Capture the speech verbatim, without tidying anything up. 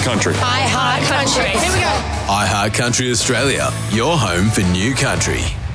country. I Heart Country. Here we go. iHeart Country Australia, your home for new country.